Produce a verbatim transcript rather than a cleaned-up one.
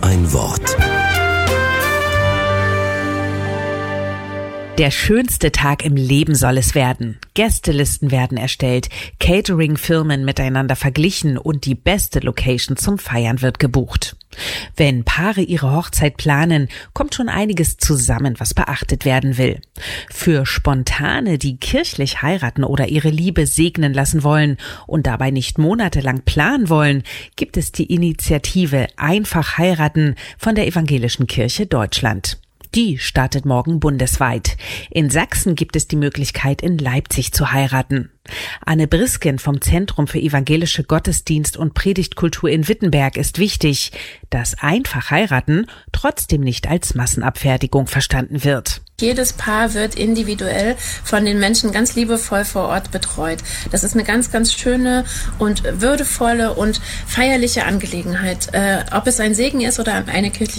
auf ein Wort. Der schönste Tag im Leben soll es werden. Gästelisten werden erstellt, Catering-Firmen miteinander verglichen und die beste Location zum Feiern wird gebucht. Wenn Paare ihre Hochzeit planen, kommt schon einiges zusammen, was beachtet werden will. Für Spontane, die kirchlich heiraten oder ihre Liebe segnen lassen wollen und dabei nicht monatelang planen wollen, gibt es die Initiative Einfach heiraten von der Evangelischen Kirche Deutschland. Die startet morgen bundesweit. In Sachsen gibt es die Möglichkeit, in Leipzig zu heiraten. Anne Brisken vom Zentrum für evangelische Gottesdienst und Predigtkultur in Wittenberg ist wichtig, dass einfach heiraten trotzdem nicht als Massenabfertigung verstanden wird. Jedes Paar wird individuell von den Menschen ganz liebevoll vor Ort betreut. Das ist eine ganz, ganz schöne und würdevolle und feierliche Angelegenheit. Äh, ob es ein Segen ist oder eine kirchliche